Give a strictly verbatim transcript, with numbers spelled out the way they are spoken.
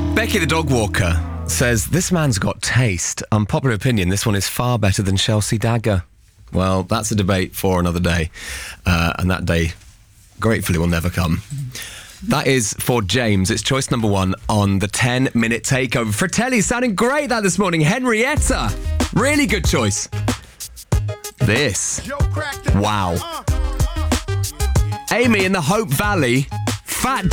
Becky the dog walker says, this man's got taste. Unpopular opinion, this one is far better than Chelsea Dagger. Well, that's a debate for another day. Uh, and that day, gratefully, will never come. That is for James. It's choice number one on the ten-minute takeover. Fratelli sounding great that this morning. Henrietta, really good choice. This, wow. Amy in the Hope Valley, Fat